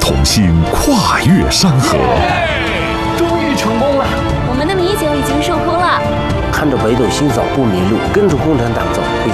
重新跨越山河。 终于成功了！ 我们的米酒已经入壶了。 看着北斗星扫不迷路，跟着共产党走。